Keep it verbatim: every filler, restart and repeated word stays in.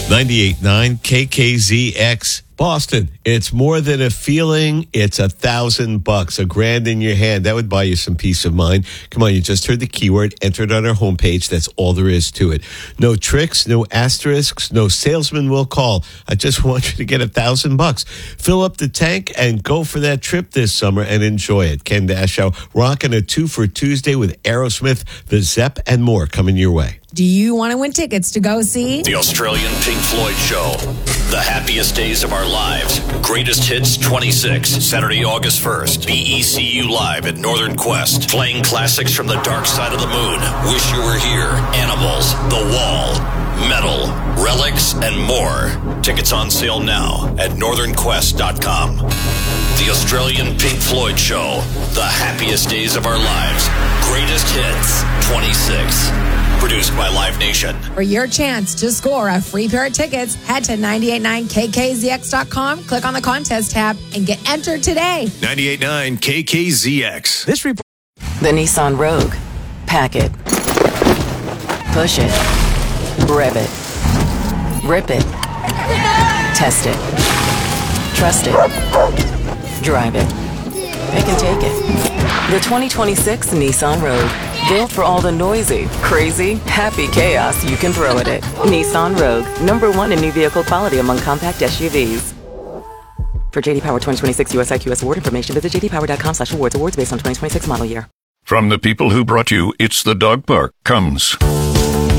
ninety-eight point nine K K Z X Boston. It's more than a feeling. It's a thousand bucks, a grand in your hand. That would buy you some peace of mind. Come on, you just heard the keyword, entered on our homepage. That's all there is to it. No tricks, no asterisks, no salesman will call. I just want you to get a thousand bucks. Fill up the tank and go for that trip this summer and enjoy it. Ken Dashow rocking a two for Tuesday with Aerosmith, The Zepp, and more coming your way. Do you want to win tickets to go see the Australian Pink Floyd Show? The happiest days of our lives. Greatest Hits twenty-six, Saturday, August first. B E C U Live at Northern Quest. Playing classics from the dark side of the moon. Wish You Were Here, Animals, The Wall, Metal, Relics, and more. Tickets on sale now at northern quest dot com. The Australian Pink Floyd Show. The happiest days of our lives. Greatest Hits twenty-six. Produced by Live Nation. For your chance to score a free pair of tickets, head to nine eight nine K K Z X dot com, click on the contest tab, and get entered today. ninety-eight point nine K K Z X. This report. The Nissan Rogue. Pack it. Push it. Rev it. Rip it. Test it. Trust it. Drive it. Pick and take it. The twenty twenty-six Nissan Rogue. Built for all the noisy, crazy, happy chaos you can throw at it. Nissan Rogue, number one in new vehicle quality among compact S U Vs. For J D Power twenty twenty-six U S I Q S award information, visit j d power dot com slash awards. Awards based on twenty twenty-six model year. From the people who brought you It's the Dog Park comes